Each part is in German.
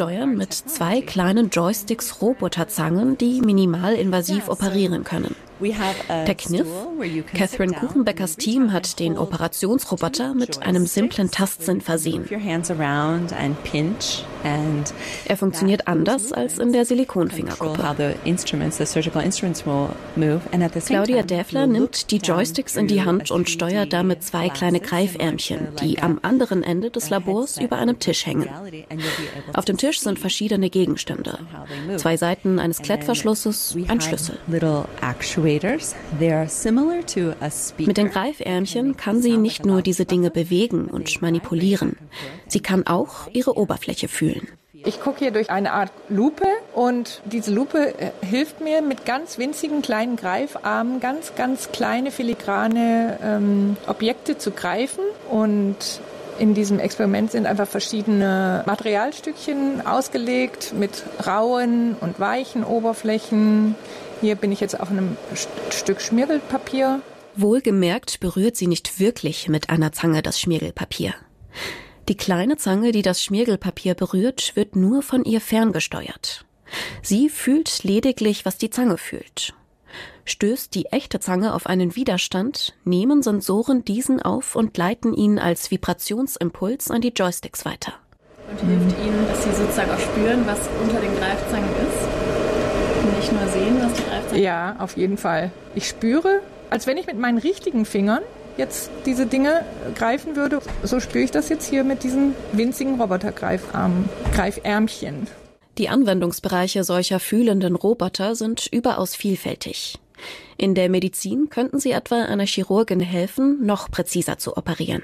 steuern mit 2 kleinen Joysticks Roboterzangen, die minimalinvasiv operieren können. Der Kniff? Catherine Kuchenbeckers Team hat den Operationsroboter mit einem simplen Tastsinn versehen. Er funktioniert anders als in der Silikonfingerkuppe. Claudia Däfler nimmt die Joysticks in die Hand und steuert damit 2 kleine Greifärmchen, die am anderen Ende des Labors über einem Tisch hängen. Auf dem Tisch sind verschiedene Gegenstände. 2 Seiten eines Klettverschlusses, ein Schlüssel. Mit den Greifärmchen kann sie nicht nur diese Dinge bewegen und manipulieren. Sie kann auch ihre Oberfläche fühlen. Ich gucke hier durch eine Art Lupe und diese Lupe hilft mir mit ganz winzigen kleinen Greifarmen ganz, ganz kleine filigrane Objekte zu greifen. Und in diesem Experiment sind einfach verschiedene Materialstückchen ausgelegt mit rauen und weichen Oberflächen. Hier bin ich jetzt auf einem Stück Schmirgelpapier. Wohlgemerkt berührt sie nicht wirklich mit einer Zange das Schmirgelpapier. Die kleine Zange, die das Schmirgelpapier berührt, wird nur von ihr ferngesteuert. Sie fühlt lediglich, was die Zange fühlt. Stößt die echte Zange auf einen Widerstand, nehmen Sensoren diesen auf und leiten ihn als Vibrationsimpuls an die Joysticks weiter. Und hilft ihnen, dass sie sozusagen auch spüren, was unter den Greifzangen ist? Und nicht nur sehen, was die Greifzangen... Ja, auf jeden Fall. Ich spüre, als wenn ich mit meinen richtigen Fingern jetzt diese Dinge greifen würde. So spüre ich das jetzt hier mit diesen winzigen Robotergreifärmchen. Die Anwendungsbereiche solcher fühlenden Roboter sind überaus vielfältig. In der Medizin könnten sie etwa einer Chirurgin helfen, noch präziser zu operieren.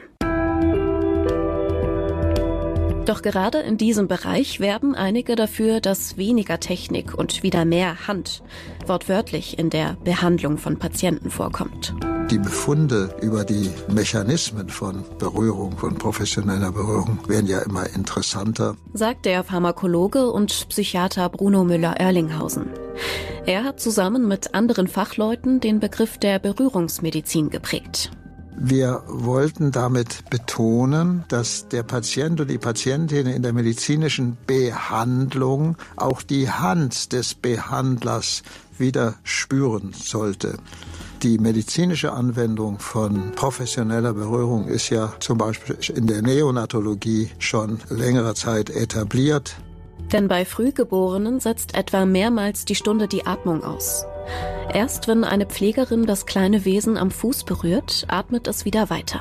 Doch gerade in diesem Bereich werben einige dafür, dass weniger Technik und wieder mehr Hand wortwörtlich in der Behandlung von Patienten vorkommt. Die Befunde über die Mechanismen von Berührung, von professioneller Berührung, werden ja immer interessanter, sagt der Pharmakologe und Psychiater Bruno Müller-Oerlinghausen. Er hat zusammen mit anderen Fachleuten den Begriff der Berührungsmedizin geprägt. Wir wollten damit betonen, dass der Patient und die Patientin in der medizinischen Behandlung auch die Hand des Behandlers wieder spüren sollte. Die medizinische Anwendung von professioneller Berührung ist ja zum Beispiel in der Neonatologie schon längere Zeit etabliert. Denn bei Frühgeborenen setzt etwa mehrmals die Stunde die Atmung aus. Erst wenn eine Pflegerin das kleine Wesen am Fuß berührt, atmet es wieder weiter.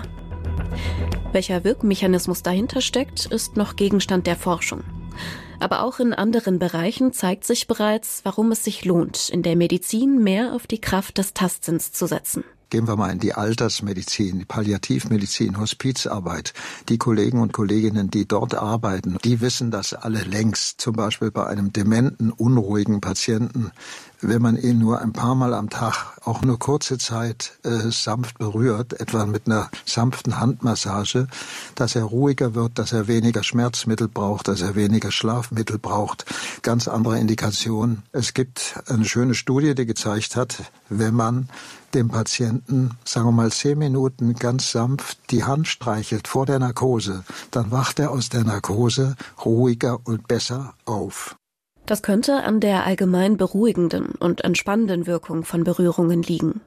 Welcher Wirkmechanismus dahinter steckt, ist noch Gegenstand der Forschung. Aber auch in anderen Bereichen zeigt sich bereits, warum es sich lohnt, in der Medizin mehr auf die Kraft des Tastsinns zu setzen. Gehen wir mal in die Altersmedizin, die Palliativmedizin, Hospizarbeit. Die Kollegen und Kolleginnen, die dort arbeiten, die wissen das alle längst. Zum Beispiel bei einem dementen, unruhigen Patienten, wenn man ihn nur ein paar Mal am Tag, auch nur kurze Zeit sanft berührt, etwa mit einer sanften Handmassage, dass er ruhiger wird, dass er weniger Schmerzmittel braucht, dass er weniger Schlafmittel braucht. Ganz andere Indikationen. Es gibt eine schöne Studie, die gezeigt hat, wenn man dem Patienten, sagen wir mal 10 Minuten ganz sanft die Hand streichelt vor der Narkose, dann wacht er aus der Narkose ruhiger und besser auf. Das könnte an der allgemein beruhigenden und entspannenden Wirkung von Berührungen liegen.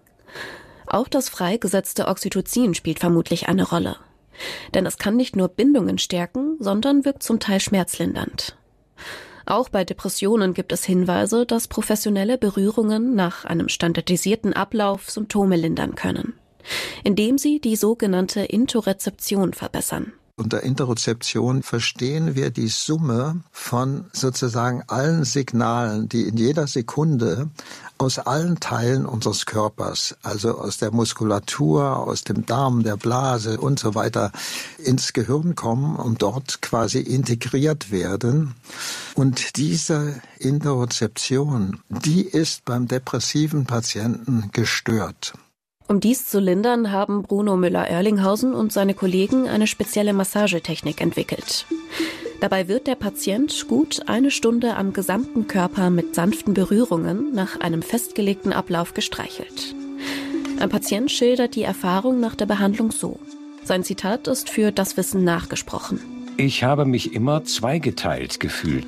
Auch das freigesetzte Oxytocin spielt vermutlich eine Rolle. Denn es kann nicht nur Bindungen stärken, sondern wirkt zum Teil schmerzlindernd. Auch bei Depressionen gibt es Hinweise, dass professionelle Berührungen nach einem standardisierten Ablauf Symptome lindern können, indem sie die sogenannte Interozeption verbessern. Unter Interozeption verstehen wir die Summe von sozusagen allen Signalen, die in jeder Sekunde aus allen Teilen unseres Körpers, also aus der Muskulatur, aus dem Darm, der Blase und so weiter, ins Gehirn kommen und dort quasi integriert werden. Und diese Interozeption, die ist beim depressiven Patienten gestört. Um dies zu lindern, haben Bruno Müller-Oerlinghausen und seine Kollegen eine spezielle Massagetechnik entwickelt. Dabei wird der Patient gut 1 Stunde am gesamten Körper mit sanften Berührungen nach einem festgelegten Ablauf gestreichelt. Ein Patient schildert die Erfahrung nach der Behandlung so. Sein Zitat ist für Das Wissen nachgesprochen. Ich habe mich immer zweigeteilt gefühlt.